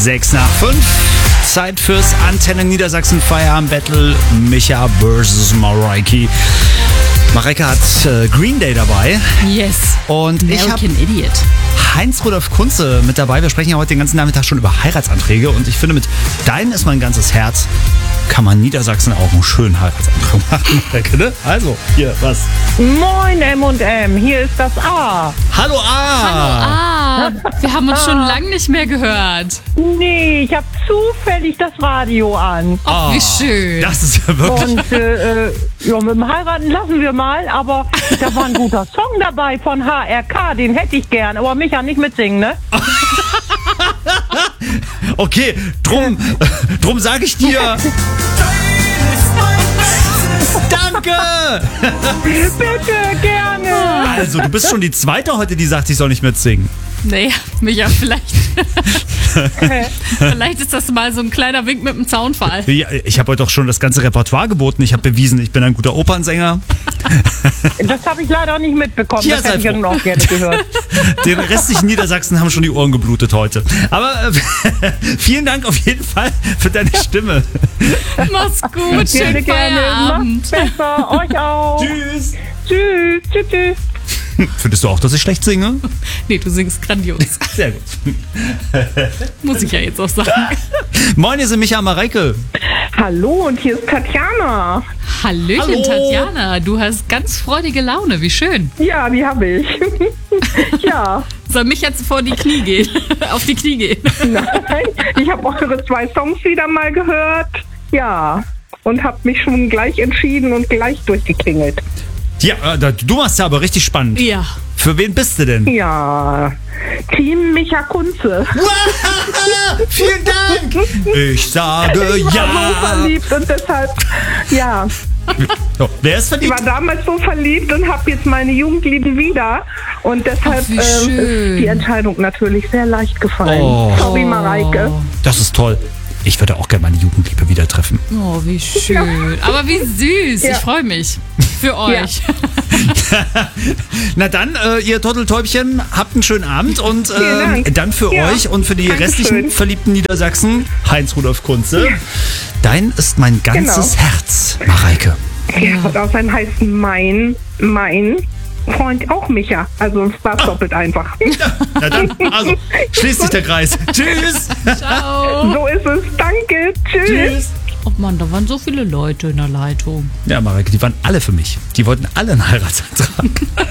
6 nach 5. Zeit fürs Antenne Niedersachsen Feierabend Battle. Micha versus Mareike. Mareike hat Green Day dabei. Yes. Und ich habe American Idiot. Heinz-Rudolf Kunze mit dabei. Wir sprechen ja heute den ganzen Nachmittag schon über Heiratsanträge. Und ich finde, mit Dein ist mein ganzes Herz kann man Niedersachsen auch einen schönen Heiratsantrag machen. Ne? Also, hier, was? Moin M&M, hier ist das A. Hallo A! Wir haben uns schon lange nicht mehr gehört. Nee, ich habe zufällig das Radio an. Oh, wie schön. Das ist ja wirklich... Und ja, mit dem Heiraten lassen wir mal, aber da war ein guter Song dabei von HRK, den hätte ich gern, aber Micha nicht mitsingen, ne? Okay, drum sage ich dir... Danke! Bitte, gerne! Also, du bist schon die zweite heute, die sagt, ich soll nicht mitsingen. Naja, Micha, vielleicht ist das mal so ein kleiner Wink mit dem Zaunfall. Ja, ich habe heute doch schon das ganze Repertoire geboten. Ich habe bewiesen, ich bin ein guter Opernsänger. Das habe ich leider nicht mitbekommen, Ja, das sei hätte ich froh. ja auch gerne gehört. Den restlichen Niedersachsen haben schon die Ohren geblutet heute. Aber vielen Dank auf jeden Fall für deine Stimme. Mach's gut, schönen Feierabend. Macht's besser, euch auch. Tschüss. Tschüss, tschüss, tschüss. Findest du auch, dass ich schlecht singe? Nee, du singst grandios. Sehr gut. Muss ich ja jetzt auch sagen. Moin, hier sind Micha und Mareike. Hallo, und hier ist Tatjana. Hallöchen, Hallo. Tatjana. Du hast ganz freudige Laune. Wie schön. Ja, die habe ich. Ja, Soll mich jetzt vor die Knie gehen? Auf die Knie gehen? nein, ich habe eure 2 Songs wieder mal gehört. Ja, und habe mich schon gleich entschieden und gleich durchgeklingelt. Ja, du machst ja aber richtig spannend. Ja. Für wen bist du denn? Ja, Team Micha Kunze. Vielen Dank! Ich sage Ich war so ja! verliebt und deshalb, ja, So, wer ist ich verliebt? war damals so verliebt und habe jetzt meine Jugendliebe wieder. Und deshalb Ach, wie ist schön. die Entscheidung natürlich sehr leicht gefallen. Oh. Sorry, Mareike. Das ist toll. Ich würde auch gerne meine Jugendliebe wieder treffen. Oh, wie schön. Aber wie süß. Ja. Ich freue mich. Für euch. Na dann, ihr Turteltäubchen, habt einen schönen Abend und Vielen Dank. dann für Ja, euch und für die Dankeschön. restlichen verliebten Niedersachsen, Heinz-Rudolf Kunze. Dein ist mein ganzes Genau. Herz, Mareike. Ja, und außerdem heißt mein Freund auch Micha. Also es war doppelt einfach. Na dann, also, schließt sich der Kreis. Tschüss! Ciao. So ist es. Danke. Tschüss. Tschüss! Oh Mann, da waren so viele Leute in der Leitung. Ja, Mareike, die waren alle für mich. Die wollten alle einen Heiratsantrag.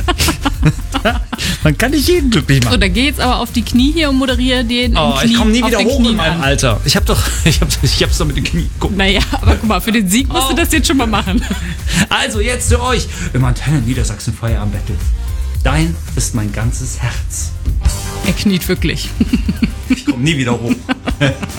Man kann nicht jeden glücklich So, machen. dann geh jetzt aber auf die Knie hier und moderiere den Oh, Knie, ich komme nie auf wieder den hoch Knien in meinem an. Alter. Ich hab's doch mit den Knien. Guck. Naja, aber guck mal, für den Sieg musst du das jetzt schon mal machen. Also jetzt zu euch im Antenne Niedersachsen Feierabend Battle. Dein ist mein ganzes Herz. Er kniet wirklich. Ich komme nie wieder hoch.